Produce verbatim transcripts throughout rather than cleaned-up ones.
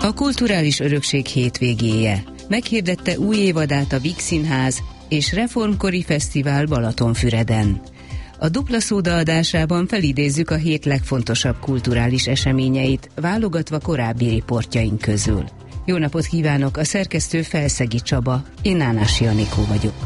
A kulturális örökség hétvégéje. Meghirdette új évadát a Víg Színház és Reformkori Fesztivál Balatonfüreden. A Dupla Szóda adásában felidézzük a hét legfontosabb kulturális eseményeit, válogatva korábbi riportjaink közül. Jó napot kívánok, a szerkesztő Felszegi Csaba, én Nánási Anikó vagyok.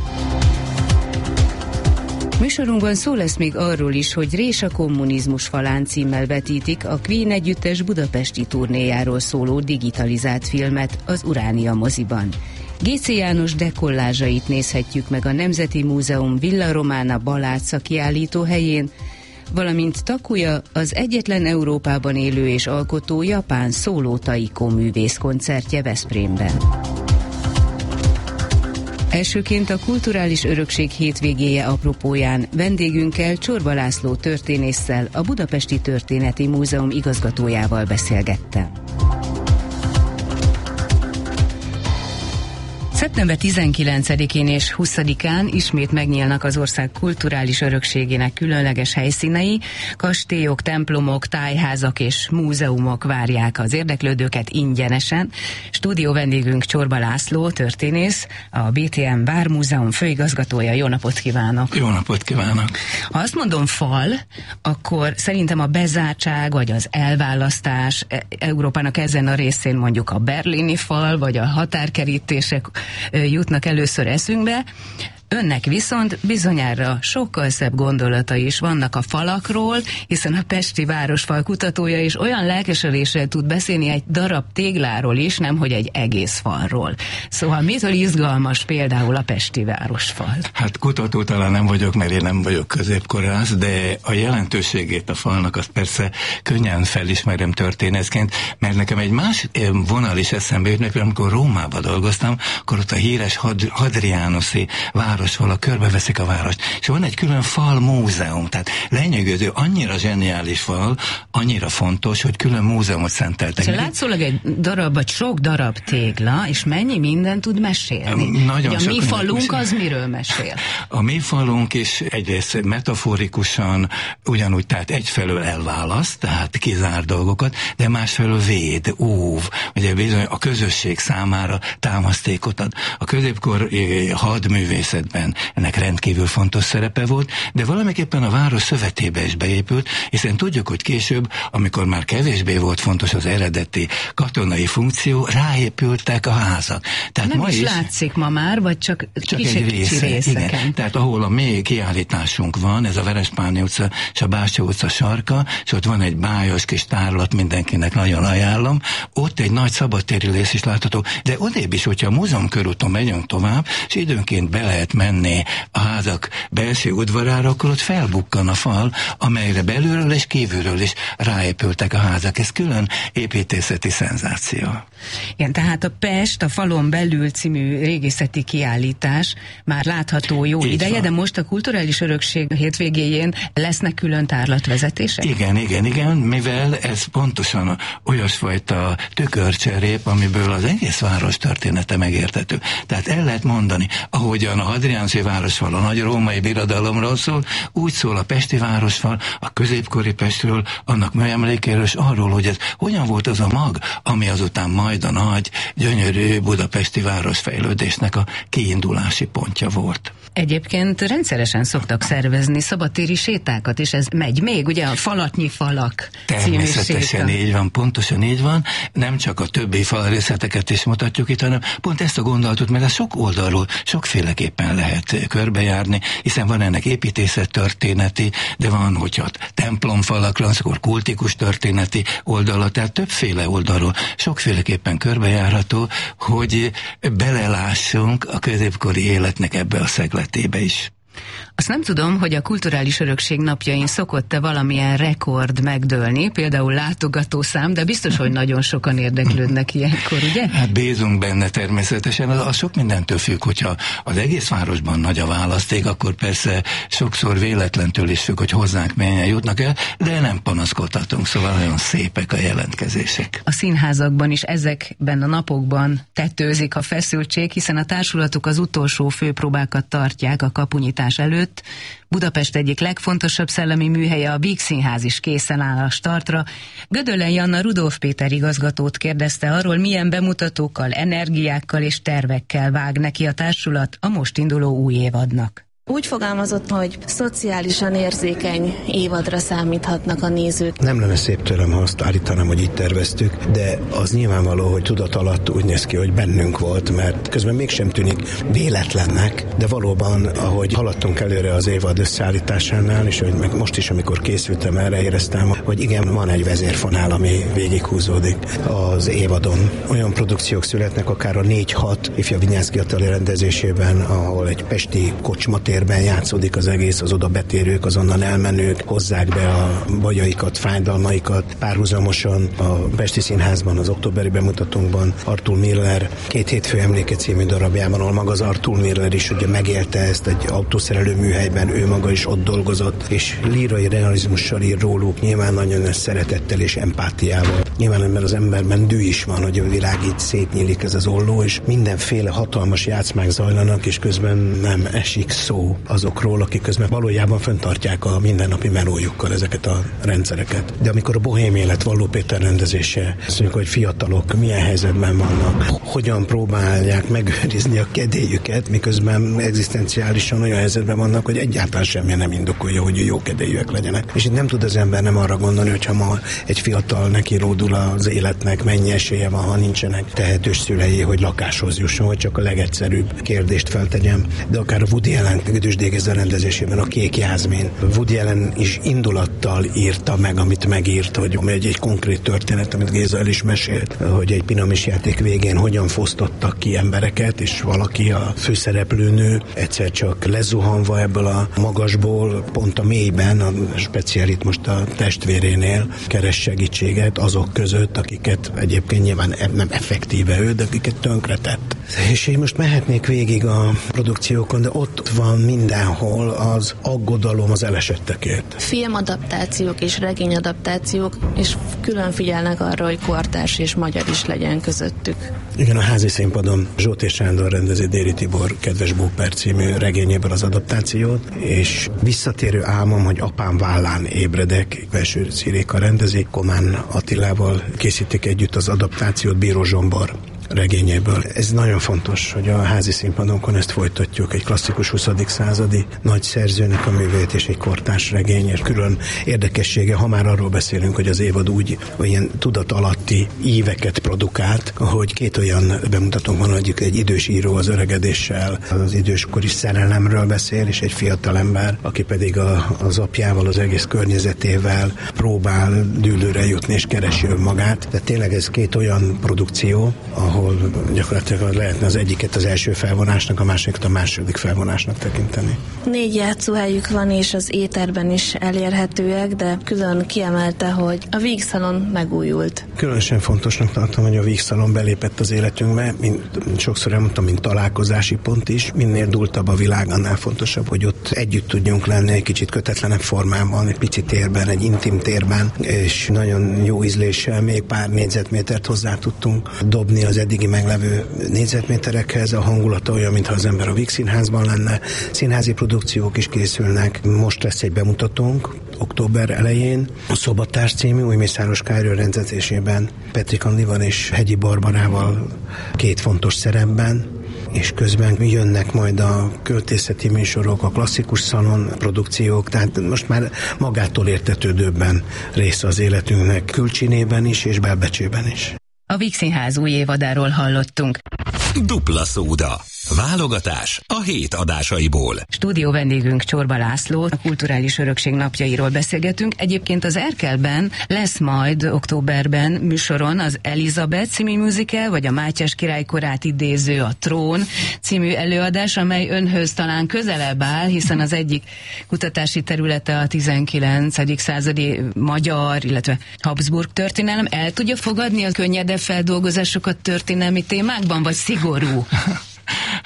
Műsorunkban szó lesz még arról is, hogy Rés a kommunizmus falán címmel vetítik a Queen együttes budapesti turnéjáról szóló digitalizált filmet az Uránia moziban. Gécé János dekollázsait nézhetjük meg a Nemzeti Múzeum Villa Romana Balázsa kiállító helyén, valamint Takuya, az egyetlen Európában élő és alkotó japán szóló taiko művész koncertje Veszprémben. Elsőként a kulturális örökség hétvégéje apropóján vendégünkkel, Csorba László történésszel, a Budapesti Történeti Múzeum igazgatójával beszélgettem. szeptember tizenkilencedikén és huszadikán ismét megnyílnak az ország kulturális örökségének különleges helyszínei, kastélyok, templomok, tájházak és múzeumok várják az érdeklődőket ingyenesen. Stúdió vendégünk Csorba László, történész, a bé té em Vármúzeum főigazgatója. Jó napot kívánok! Jó napot kívánok! Ha azt mondom fal, akkor szerintem a bezártság vagy az elválasztás Európának ezen a részén mondjuk a berlini fal vagy a határkerítések jutnak először eszünkbe. Önnek viszont bizonyára sokkal szebb gondolatai is vannak a falakról, hiszen a pesti városfal kutatója is olyan lelkesedéssel tud beszélni egy darab tégláról is, nemhogy egy egész falról. Szóval mitől izgalmas például a pesti városfal? Hát kutató talán nem vagyok, mert én nem vagyok középkorász, de a jelentőségét a falnak azt persze könnyen felismerem történészként, mert nekem egy más vonal is eszembe jut, amikor Rómában dolgoztam, akkor ott a híres Had- Hadrianuszi városfal, a körbeveszik a várost, és van egy külön fal múzeum, tehát lenyűgöző, annyira zseniális fal, annyira fontos, hogy külön múzeumot szenteltek. Szóval látszólag egy darab, vagy sok darab tégla, és mennyi minden tud mesélni. Nagyon a mi falunk az miről mesél? A mi falunk is egyrészt metaforikusan ugyanúgy, tehát egyfelől elválaszt, tehát kizár dolgokat, de másfelől véd, óv, ugye bizony a közösség számára támasztékot ad. A középkor hadművészet ennek rendkívül fontos szerepe volt, de valamiképpen a város szövetébe is beépült, hiszen tudjuk, hogy később, amikor már kevésbé volt fontos az eredeti katonai funkció, ráépültek a házak. Tehát nem ma is, is látszik ma már, vagy csak, csak kicsi, egy része, kicsi részeken. Igen. Tehát ahol a mély kiállításunk van, ez a Verespáni utca és a Bástya utca sarka, és ott van egy bájos kis tárlat, mindenkinek nagyon ajánlom, ott egy nagy szabadtéri rész is látható, de odébb is, hogyha a múzeum körúton megyünk tovább, és időnként be lehet menni a házak belső udvarára, akkor ott felbukkan a fal, amelyre belülről és kívülről is ráépültek a házak. Ez külön építészeti szenzáció. Igen, tehát a Pest, a falon belül című régészeti kiállítás már látható jó Így ideje, van. De most a kulturális örökség hétvégéjén lesznek külön tárlatvezetések? Igen, igen, igen, mivel ez pontosan olyasfajta tükörcserép, amiből az egész város története megérthető. Tehát el lehet mondani, ahogyan a Hadrianuszi városfal a nagy római birodalomról szól, úgy szól a pesti városfal, a középkori Pestről, annak műemlékéről, és arról, hogy ez hogyan volt az a mag, ami azután majd a nagy, gyönyörű budapesti városfejlődésnek a kiindulási pontja volt. Egyébként rendszeresen szoktak szervezni szabadtéri sétákat, és ez megy még, ugye a Falatnyi falak című séta. Természetesen így van, pontosan így van. Nem csak a többi falrészleteket is mutatjuk itt, hanem pont ezt a gondolatot, mert ez sok oldalról, sokféleképpen lehet körbejárni, hiszen van ennek építészet történeti, de van, hogyha templomfalak lesz, akkor kultikus történeti oldala, tehát többféle oldalról, sokféleképpen körbejárható, hogy belelássunk a középkori életnek ebbe a szegletébe is. Azt nem tudom, hogy a kulturális örökség napjain szokott-e valamilyen rekord megdőlni, például látogatószám, de biztos, hogy nagyon sokan érdeklődnek ilyenkor, ugye? Hát bízunk benne természetesen, az, az sok mindentől függ, hogyha az egész városban nagy a választék, akkor persze sokszor véletlentől is függ, hogy hozzánk mennyien jutnak el, de nem panaszkodhatunk, szóval nagyon szépek a jelentkezések. A színházakban is ezekben a napokban tetőzik a feszültség, hiszen a társulatok az utolsó főpróbákat tartják a kapunyitás előtt, előtt. Budapest egyik legfontosabb szellemi műhelye, a Víg Színház is készen áll a startra. Gödöllei Anna Rudolf Péter igazgatót kérdezte arról, milyen bemutatókkal, energiákkal és tervekkel vág neki a társulat a most induló új évadnak. Úgy fogalmazott, hogy szociálisan érzékeny évadra számíthatnak a nézők. Nem lenne szép tőlem, ha azt állítanám, hogy így terveztük, de az nyilvánvaló, hogy tudat alatt úgy néz ki, hogy bennünk volt, mert közben mégsem tűnik véletlennek, de valóban, ahogy haladtunk előre az évad összeállításánál, és hogy meg most is, amikor készültem erre, éreztem, hogy igen, van egy vezérfonál, ami végighúzódik az évadon. Olyan produkciók születnek, akár a négy-hat ifja Vinyánszky Attila rendezésében, ahol egy pesti kocsmatér játszódik az egész, az oda betérők, azonnan elmenők hozzák be a bajaikat, fájdalmaikat. Párhuzamosan a Pesti Színházban, az októberi bemutatónkban Arthur Miller Két hétfő emléke című darabjában, ahol maga az Arthur Miller is ugye megélte ezt egy autószerelő műhelyben, ő maga is ott dolgozott, és lírai realizmussal ír róluk, nyilván nagyon nagy szeretettel és empátiával. Nyilván ember az emberben dű is van, hogy a világ így szétnyílik ez az olló, és mindenféle hatalmas játszmák zajlanak, és közben nem esik szó azokról, akik közben valójában fenntartják a mindennapi melójukkal ezeket a rendszereket. De amikor a Bohém élet Valló Péter rendezése, azt mondjuk, hogy fiatalok milyen helyzetben vannak, hogyan próbálják megőrizni a kedélyüket, miközben egzisztenciálisan olyan helyzetben vannak, hogy egyáltalán semmi nem indokolja, hogy jó kedélyűek legyenek. És itt nem tud az ember nem arra gondolni, hogyha ma egy fiatal neki ródul az életnek, mennyi esélye van, ha nincsenek tehetős szülei, hogy lakáshoz jusson, hogy csak a legegyszerűbb kérdést feltegyem. De akár a Woody Allen Gödös D. Géza rendezésében a Kék Jászmin. Woody Allen is indulattal írta meg, amit megírt, hogy egy, egy konkrét történet, amit Géza el is mesélt, hogy egy piramis játék végén hogyan fosztottak ki embereket, és valaki, a főszereplőnő egyszer csak lezuhanva ebből a magasból, pont a mélyben, a speciálit most a testvérénél keres segítséget azok között, akiket egyébként nyilván nem effektíve ő, de akiket tönkretett. És én most mehetnék végig a produkciókon, de ott van mindenhol az aggodalom az elesettekért. Filmadaptációk és regényadaptációk, és külön figyelnek arra, hogy kortárs és magyar is legyen közöttük. Igen, a Házi Színpadon Zsótér Sándor rendezi Déri Tibor Kedves Bóper című regényéből az adaptációt, és visszatérő álmom, hogy apám vállán ébredek, Belső Sziréka rendezi, Komán Attilával készítik együtt az adaptációt, Bíró Zsombor regényéből. Ez nagyon fontos, hogy a Házi Színpadonkon ezt folytatjuk. Egy klasszikus huszadik századi nagy szerzőnek a művét és egy kortárs regény, és külön érdekessége, ha már arról beszélünk, hogy az évad úgy olyan tudat alatti íveket produkált, hogy két olyan bemutatónk van, hogy egy idős író az öregedéssel, az időskori szerelemről beszél, és egy fiatal ember, aki pedig a, az apjával, az egész környezetével próbál dűlőre jutni és keresi önmagát. De tényleg ez két olyan produkció, ahol gyakorlatilag lehetne az egyiket az első felvonásnak, a másikat a második felvonásnak tekinteni. Négy játszóhelyük van, és az éterben is elérhetőek, de külön kiemelte, hogy a Víg Szalon megújult. Különösen fontosnak tartom, hogy a Víg Szalon belépett az életünkbe, mint sokszor elmondtam, mint találkozási pont is. Minél dúltabb a világ, annál fontosabb, hogy ott együtt tudjunk lenni egy kicsit kötetlenebb formában, egy pici térben, egy intim térben, és nagyon jó ízléssel még pár négyzetmétert hozzá tudtunk dobni az eddigi meglevő négyzetméterekhez. A hangulata olyan, mintha az ember a Víg Színházban lenne. Színházi produkciók is készülnek. Most lesz egy bemutatónk október elején. A Szobatárs című új Mészáros Károly rendezésében Petrik Andival és Hegyi Barbarával két fontos szerepben, és közben jönnek majd a költészeti műsorok, a klasszikus szalon produkciók, tehát most már magától értetődőbben része az életünknek, Külcsinében is és Belbecsében is. A Víg Színház új évadáról hallottunk. Dupla szóda. Válogatás a hét adásaiból. Stúdió vendégünk Csorba László, a Kulturális Örökség napjairól beszélgetünk. Egyébként az Erkelben lesz majd októberben műsoron az Elizabeth című musical, vagy a Mátyás király korát idéző a Trón című előadás, amely önhöz talán közelebb áll, hiszen az egyik kutatási területe a tizenkilencedik századi magyar, illetve Habsburg történelem. El tudja fogadni a könnyedebb feldolgozásokat történelmi témákban, vagy szigorú?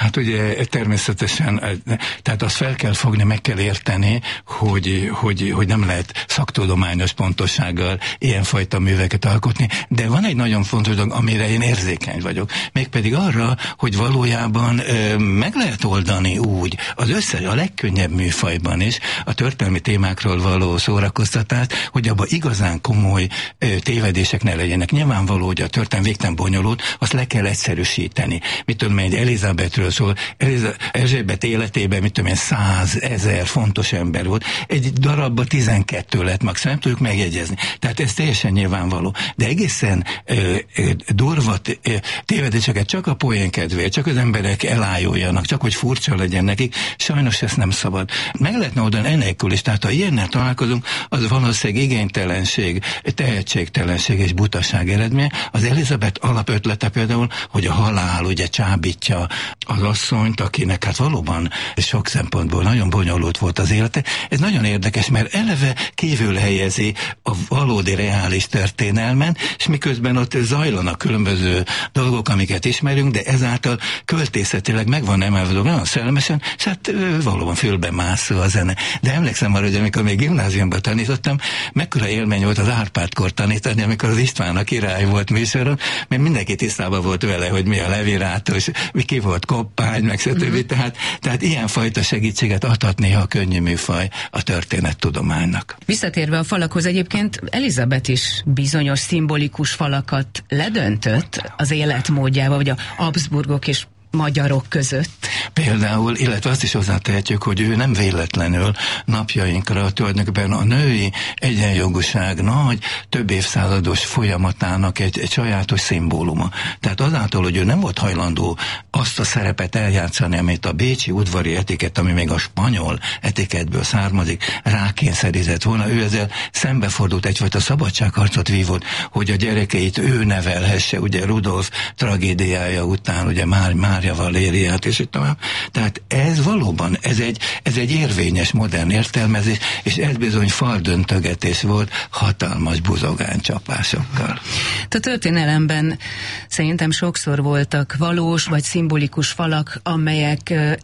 Hát ugye természetesen, tehát azt fel kell fogni, meg kell érteni, hogy, hogy, hogy nem lehet szaktudományos pontossággal ilyenfajta műveket alkotni, de van egy nagyon fontos dolog, amire én érzékeny vagyok, mégpedig arra, hogy valójában ö, meg lehet oldani úgy az összes, a legkönnyebb műfajban is a történelmi témákról való szórakoztatást, hogy abban igazán komoly ö, tévedések ne legyenek. Nyilvánvaló, hogy a történelem végtelen bonyolult, azt le kell egyszerűsíteni. Mit tudom én, egy Elizabethről szól, Eliza- Erzsébet életében, mit tudom én, százezer fontos ember volt, egy darabban tizenkettő lett max, nem tudjuk megjegyezni. Tehát ez teljesen nyilvánvaló. De egészen ö, ö, durva ö, tévedéseket csak a poén kedvéért, csak az emberek elájuljanak, csak hogy furcsa legyen nekik, sajnos ezt nem szabad. Meg lehetne oldani enélkül is, tehát ha ilyennel találkozunk, az valószínűleg igénytelenség, tehetségtelenség és butaság eredménye. Az Elizabeth alapötlete például, hogy a halál ugye csábítja az asszonyt, akinek hát valóban sok szempontból nagyon bonyolult volt az élete. Ez nagyon érdekes, mert eleve kívül helyezi a valódi reális történelmen, és miközben ott zajlanak különböző dolgok, amiket ismerünk, de ezáltal költészetileg meg van emelve, nagyon szellemesen, és hát valóban fülbe mászó a zene. De emlékszem arra, hogy amikor még gimnáziumban tanítottam, mekkora élmény volt az Árpád-kor tanítani, amikor az István a király volt műsoron, mert mindenki tisztában volt vele, hogy mi a levirátus, mi ki volt koppány, meg stb. Mm-hmm. Tehát, tehát ilyenfajta segítséget adhat néha a könnyű műfaj a történettudománynak. Visszatérve a falakhoz, egyébként Elizabeth is bizonyos szimbolikus falakat ledöntött az életmódjával, vagy a Habsburgok és magyarok között. Például, illetve azt is hozzátehetjük, hogy ő nem véletlenül napjainkra tulajdonképpen a női egyenjogúság nagy, több évszázados folyamatának egy, egy sajátos szimbóluma. Tehát azáltal, hogy ő nem volt hajlandó azt a szerepet eljátszani, amit a bécsi udvari etikett, ami még a spanyol etikettből származik, rákényszerített volna, ő ezzel szembefordult, egyfajta szabadságharcot vívott, hogy a gyerekeit ő nevelhesse, ugye Rudolf tragédiája után, ugye már, már Valériát, és itt tovább. Tehát ez valóban, ez egy, ez egy érvényes modern értelmezés, és ez bizony faldöntögetés volt hatalmas buzogánycsapásokkal. A történelemben szerintem sokszor voltak valós vagy szimbolikus falak, amelyek e,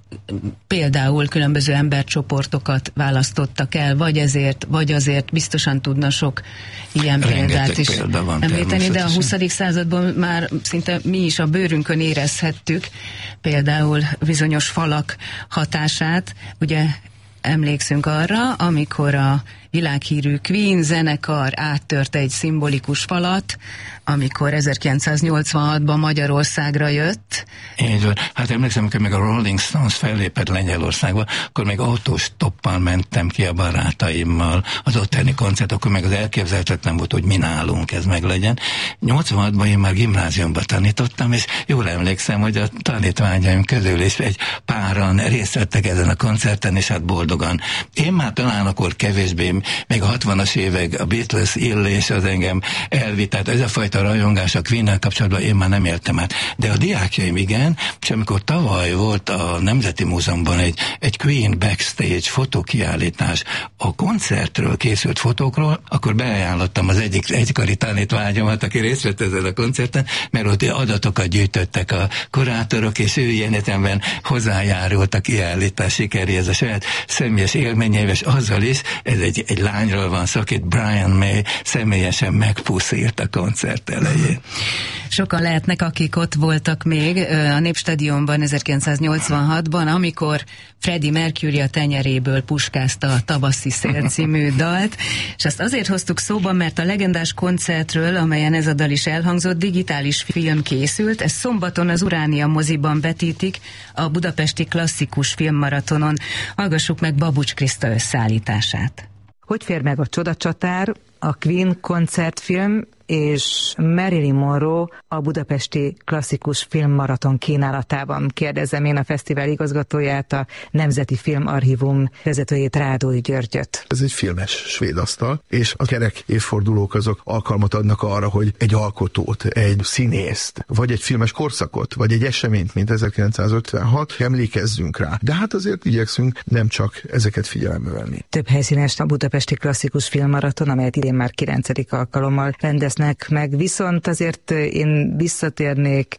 például különböző embercsoportokat választottak el, vagy ezért, vagy azért biztosan tudna sok ilyen Rengeteg példát is példa említeni, de a huszadik században már szinte mi is a bőrünkön érezhettük például bizonyos falak hatását. Ugye emlékszünk arra, amikor a világhírű Queen zenekar áttört egy szimbolikus falat, amikor ezerkilencszáznyolcvanhatban Magyarországra jött. Így van. Hát emlékszem, amikor meg a Rolling Stones fellépett Lengyelországba, akkor még autós toppal mentem ki a barátaimmal az ottani koncert, akkor meg az elképzelhetetlen volt, hogy mi nálunk ez meg legyen. nyolcvanhatban én már gimnáziumban tanítottam, és jól emlékszem, hogy a tanítványaim közül is egy páran részt vettek ezen a koncerten, és hát boldogan. Én már talán akkor kevésbé, még a hatvanas évek a Beatles illés az engem elvitt, tehát ez a fajta rajongás a Queen-nel kapcsolatban én már nem éltem át. De a diákjaim igen, és amikor tavaly volt a Nemzeti Múzeumban egy, egy Queen backstage fotókiállítás a koncertről készült fotókról, akkor beajánlottam az egyik egykori tanítványomat, aki részt vett ezen a koncerten, mert ott adatokat gyűjtöttek a kurátorok, és ő ilyen értelemben hozzájárult a kiállítás sikeréhez a saját személyes élményeivel, és azzal is, ez egy, egy lányról van szó, akit Brian May személyesen megpuszírt a koncert elején. Sokan lehetnek, akik ott voltak még a Népstadionban ezerkilencszáznyolcvanhatban, amikor Freddie Mercury a tenyeréből puskázta a Tavaszi szél című dalt, és azt azért hoztuk szóba, mert a legendás koncertről, amelyen ez a dal is elhangzott, digitális film készült, ez szombaton az Uránia moziban vetítik a budapesti klasszikus filmmaratonon. Hallgassuk meg Babucs Kriszta összeállítását. Hogy fér meg a Csodacsatár, a Queen koncertfilm és Marilyn Monroe a budapesti klasszikus filmmaraton kínálatában? Kérdezem én a fesztivál igazgatóját, a Nemzeti Filmarchívum vezetőjét, Rádói Györgyöt. Ez egy filmes svéd asztal, és a kerek évfordulók azok alkalmat adnak arra, hogy egy alkotót, egy színészt, vagy egy filmes korszakot, vagy egy eseményt, mint ezerkilencszázötvenhat, emlékezzünk rá. De hát azért igyekszünk nem csak ezeket figyelembe venni. Több helyszínes a budapesti klasszikus filmmaraton, amelyet idén már kilencedik alkalommal rendeznek meg, viszont azért én visszatérnék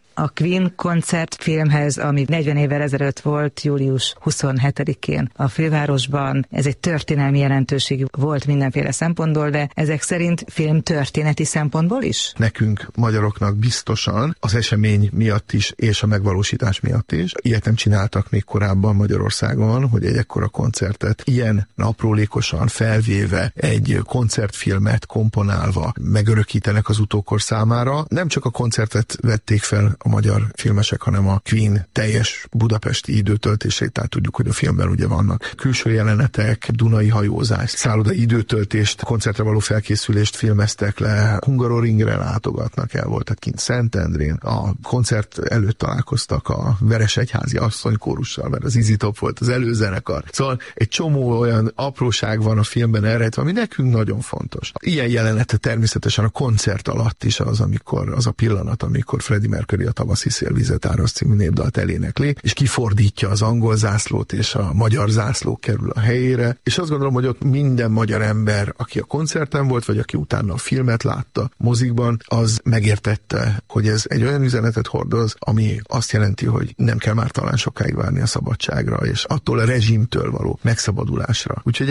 a Queen koncertfilmhez, ami negyven évvel ezelőtt volt, július huszonhetedikén a fővárosban. Ez egy történelmi jelentőség volt mindenféle szempontból, de ezek szerint filmtörténeti szempontból is? Nekünk, magyaroknak biztosan az esemény miatt is, és a megvalósítás miatt is. Ilyet nem csináltak még korábban Magyarországon, hogy egy ekkora koncertet ilyen aprólékosan felvéve, egy koncertfilmet komponálva megörökítenek az utókor számára. Nem csak a koncertet vették fel a magyar filmesek, hanem a Queen teljes budapesti időtöltését, tehát tudjuk, hogy a filmben ugye vannak külső jelenetek, dunai hajózás, szállodai időtöltést, koncertre való felkészülést filmeztek le, Hungaroringre látogatnak el, voltak kint Szentendrén, a koncert előtt találkoztak a Veresegyházi asszonykórussal, mert az Easy Top volt az előzenekar. Szóval egy csomó olyan apróság van a filmben elrejtve, ami nekünk nagyon fontos. Ilyen jelenete természetesen a koncert alatt is az, amikor az a pillanat, amikor Freddie Mercury a Tavaszi szélvizet árasz című népdalt elénekli, és kifordítja az angol zászlót, és a magyar zászló kerül a helyére, és azt gondolom, hogy ott minden magyar ember, aki a koncerten volt, vagy aki utána a filmet látta mozikban, az megértette, hogy ez egy olyan üzenetet hordoz, ami azt jelenti, hogy nem kell már talán sokáig várni a szabadságra, és attól a rezsimtől való megszabadulásra. Úgyhogy